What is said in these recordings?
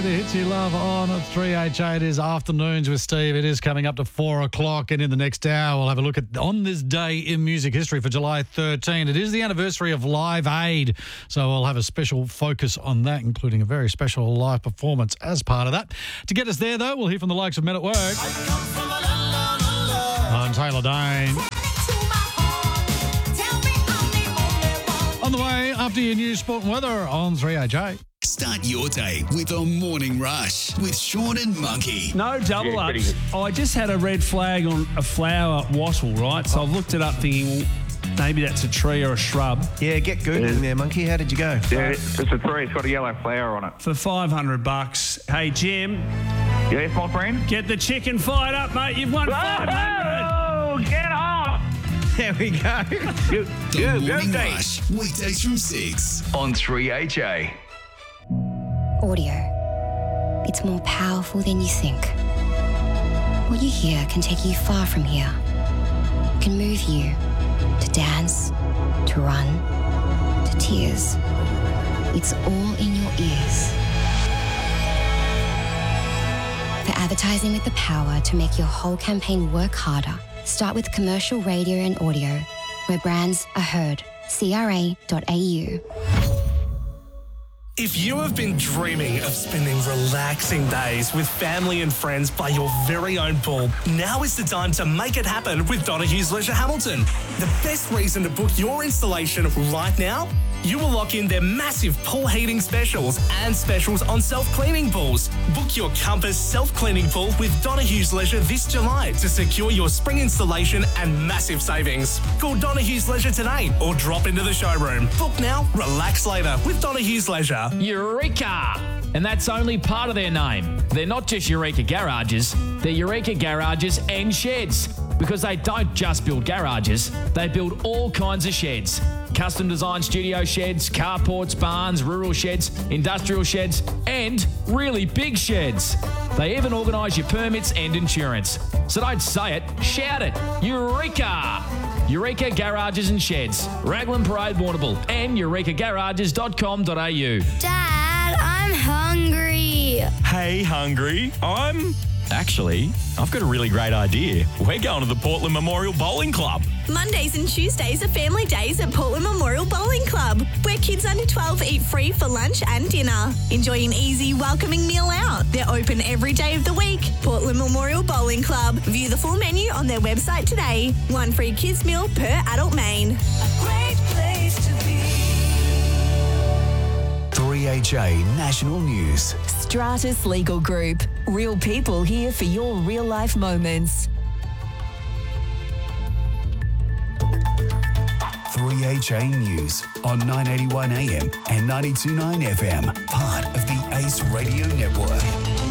The Hits You Love on 3HA. It is Afternoons with Steve. It is coming up to 4 o'clock, and in the next hour we'll have a look at On This Day in Music History for July 13. It is the anniversary of Live Aid, so we'll have a special focus on that, including a very special live performance as part of that. To get us there, though, we'll hear from the likes of Men at Work. I'm Taylor Dane. On the way, after your news, sport and weather on 3HA. Start your day with a morning rush with Sean and Monkey. No double ups. I just had a red flag on a flower wattle, right? So I've looked it up thinking, well, maybe that's a tree or a shrub. Yeah, get Googling there, Monkey. How did you go? Yeah, it's a tree. It's got a yellow flower on it. For $500. Hey, Jim. Yes, my friend? Get the chicken fired up, mate. You've won $500. Oh, get off! There we go. The Morning Rush, weekdays from 6 on 3HA. Audio. It's more powerful than you think. What you hear can take you far from here. It can move you to dance, to run, to tears. It's all in your ears. For advertising with the power to make your whole campaign work harder, start with commercial radio and audio, where brands are heard. CRA.au. If you have been dreaming of spending relaxing days with family and friends by your very own pool, now is the time to make it happen with Donohue's Leisure Hamilton. The best reason to book your installation right now? You will lock in their massive pool heating specials and specials on self-cleaning pools. Book your Compass self-cleaning pool with Donohue's Leisure this July to secure your spring installation and massive savings. Call Donohue's Leisure today or drop into the showroom. Book now, relax later with Donohue's Leisure. Eureka! And that's only part of their name. They're not just Eureka Garages, they're Eureka Garages and Sheds. Because they don't just build garages, they build all kinds of sheds. Custom designed studio sheds, carports, barns, rural sheds, industrial sheds, and really big sheds. They even organise your permits and insurance. So don't say it, shout it. Eureka! Eureka Garages and Sheds, Raglan Parade, Warrnambool, and eurekagarages.com.au. Dad, I'm hungry. Hey, hungry. Actually, I've got a really great idea. We're going to the Portland Memorial Bowling Club. Mondays and Tuesdays are family days at Portland Memorial Bowling Club, where kids under 12 eat free for lunch and dinner. Enjoy an easy, welcoming meal out. They're open every day of the week. Portland Memorial Bowling Club. View the full menu on their website today. One free kids meal per adult main. A great place to be. 3HA National News. Stratus Legal Group. Real people here for your real-life moments. 3HA News on 981 AM and 92.9 FM. Part of the ACE Radio Network.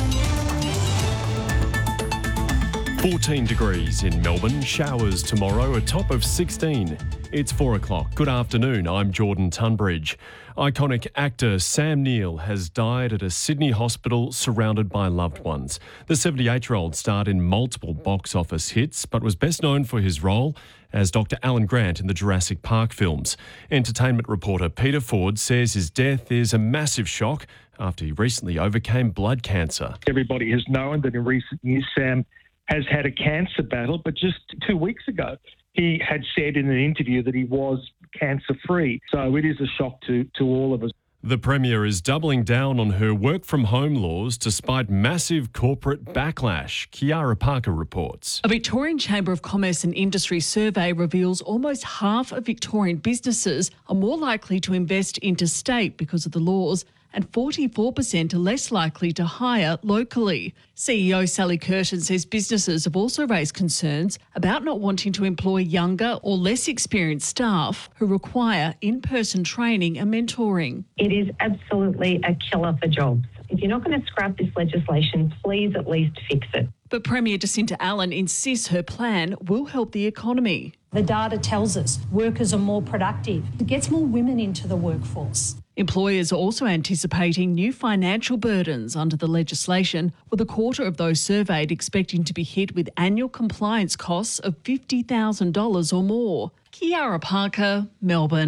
14 degrees in Melbourne. Showers tomorrow, a top of 16. It's 4 o'clock. Good afternoon. I'm Jordan Tunbridge. Iconic actor Sam Neill has died at a Sydney hospital surrounded by loved ones. The 78-year-old starred in multiple box office hits, but was best known for his role as Dr. Alan Grant in the Jurassic Park films. Entertainment reporter Peter Ford says his death is a massive shock after he recently overcame blood cancer. Everybody has known that in recent years Sam has had a cancer battle, but just 2 weeks ago he had said in an interview that he was cancer-free. So it is a shock to all of us. The Premier is doubling down on her work-from-home laws despite massive corporate backlash. Kiara Parker reports. A Victorian Chamber of Commerce and Industry survey reveals almost half of Victorian businesses are more likely to invest interstate because of the laws, and 44% are less likely to hire locally. CEO Sally Curtin says businesses have also raised concerns about not wanting to employ younger or less experienced staff who require in-person training and mentoring. It is absolutely a killer for jobs. If you're not going to scrap this legislation, please at least fix it. But Premier Jacinta Allen insists her plan will help the economy. The data tells us workers are more productive. It gets more women into the workforce. Employers are also anticipating new financial burdens under the legislation, with a quarter of those surveyed expecting to be hit with annual compliance costs of $50,000 or more. Kiara Parker, Melbourne.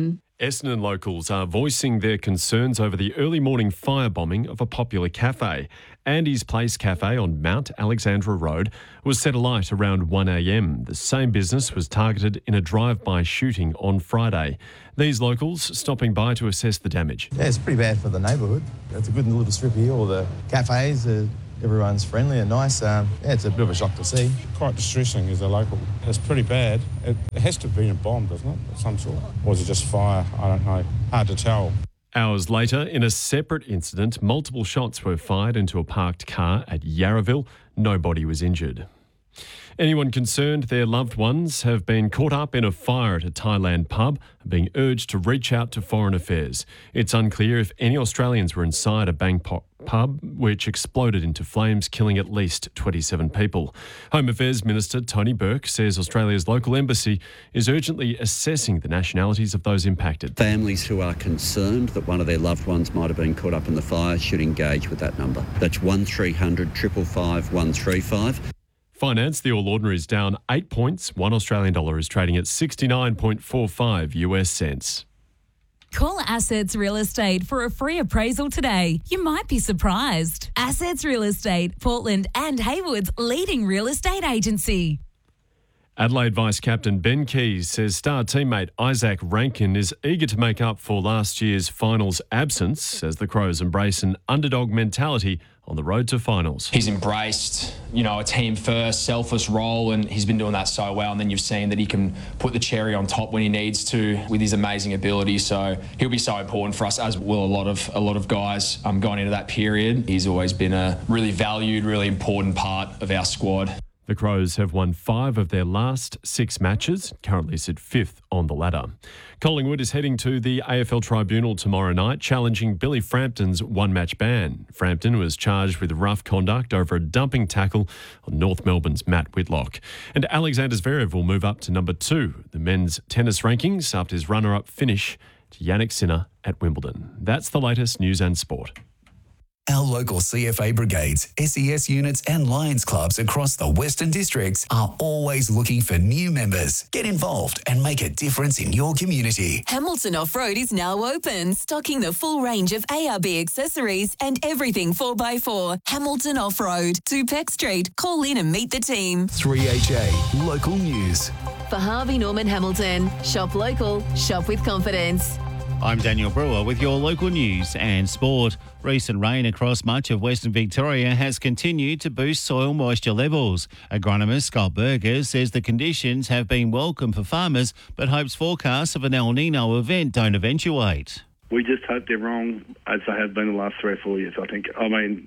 Essendon locals are voicing their concerns over the early morning firebombing of a popular cafe. Andy's Place Cafe on Mount Alexandra Road was set alight around 1 a.m. The same business was targeted in a drive-by shooting on Friday. These locals stopping by to assess the damage. Yeah, it's pretty bad for the neighbourhood. It's a good little strip here. All the cafes, everyone's friendly and nice. It's a bit of a shock to see. Quite distressing as a local. It's pretty bad. It has to have been a bomb, doesn't it, of some sort? Or was it just fire? I don't know. Hard to tell. Hours later, in a separate incident, multiple shots were fired into a parked car at Yarraville. Nobody was injured. Anyone concerned their loved ones have been caught up in a fire at a Thailand pub are being urged to reach out to Foreign Affairs. It's unclear if any Australians were inside a Bangkok pub which exploded into flames, killing at least 27 people. Home Affairs Minister Tony Burke says Australia's local embassy is urgently assessing the nationalities of those impacted. Families who are concerned that one of their loved ones might have been caught up in the fire should engage with that number. That's 1300 555 135. Finance, the All Ordinaries down 8 points. $1 Australian dollar is trading at 69.45 US cents. Call Assets Real Estate for a free appraisal today. You might be surprised. Assets Real Estate, Portland and Haywood's leading real estate agency. Adelaide Vice-Captain Ben Keys says star teammate Isaac Rankin is eager to make up for last year's finals absence as the Crows embrace an underdog mentality on the road to finals. He's embraced, a team first, selfless role, and he's been doing that so well. And then you've seen that he can put the cherry on top when he needs to with his amazing ability. So he'll be so important for us, as will a lot of guys going into that period. He's always been a really valued, really important part of our squad. The Crows have won 5 of their last 6 matches, currently sit 5th on the ladder. Collingwood is heading to the AFL Tribunal tomorrow night, challenging Billy Frampton's one-match ban. Frampton was charged with rough conduct over a dumping tackle on North Melbourne's Matt Whitlock. And Alexander Zverev will move up to number 2, the men's tennis rankings, after his runner-up finish to Jannik Sinner at Wimbledon. That's the latest news and sport. Our local CFA brigades, SES units and Lions clubs across the Western Districts are always looking for new members. Get involved and make a difference in your community. Hamilton Off-Road is now open, stocking the full range of ARB accessories and everything 4x4. Hamilton Off-Road, 2 Peck Street. Call in and meet the team. 3HA Local News. For Harvey Norman Hamilton, shop local, shop with confidence. I'm Daniel Brewer with your local news and sport. Recent rain across much of Western Victoria has continued to boost soil moisture levels. Agronomist Scott Berger says the conditions have been welcome for farmers, but hopes forecasts of an El Nino event don't eventuate. We just hope they're wrong, as they have been the last 3 or 4 years, I think. I think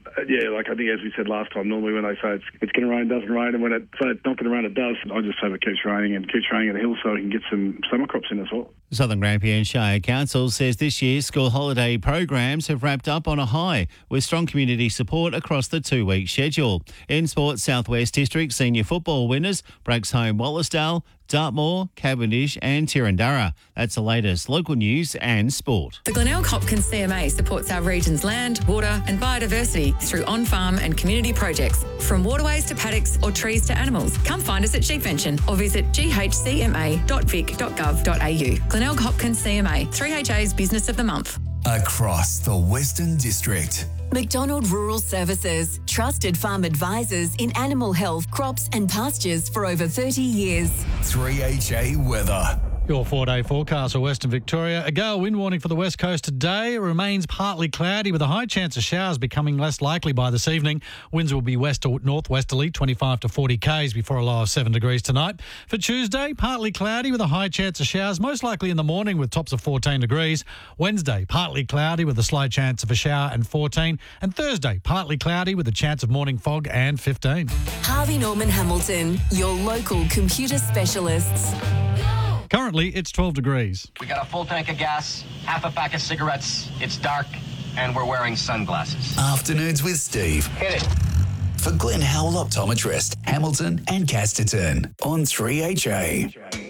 as we said last time, normally when they say it's going to rain, it doesn't rain, and when it's not going to rain, it does. I just hope it keeps raining and keeps raining at the hill so we can get some summer crops in as well. Southern Grampian Shire Council says this year's school holiday programs have wrapped up on a high, with strong community support across the 2-week schedule. In sport, South West District senior football winners, Branxholme Wallasdale, Dartmoor, Cavendish and Tirandara. That's the latest local news and sport. The Glenelg Hopkins CMA supports our region's land, water and biodiversity through on-farm and community projects, from waterways to paddocks or trees to animals. Come find us at Sheepvention or visit ghcma.vic.gov.au. Glenelg Hopkins CMA, 3HA's Business of the Month. Across the Western District. McDonald Rural Services, trusted farm advisors in animal health, crops and pastures for over 30 years. 3HA Weather. Your 4-day forecast for Western Victoria. A gale wind warning for the west coast today. It remains partly cloudy with a high chance of showers becoming less likely by this evening. Winds will be west to northwesterly, 25 to 40 k's before a low of 7 degrees tonight. For Tuesday, partly cloudy with a high chance of showers, most likely in the morning with tops of 14 degrees. Wednesday, partly cloudy with a slight chance of a shower and 14. And Thursday, partly cloudy with a chance of morning fog and 15. Harvey Norman Hamilton, your local computer specialists. Currently, it's 12 degrees. We got a full tank of gas, half a pack of cigarettes, it's dark, and we're wearing sunglasses. Afternoons with Steve. Hit it. For Glenn Howell Optometrist, Hamilton and Casterton on 3HA.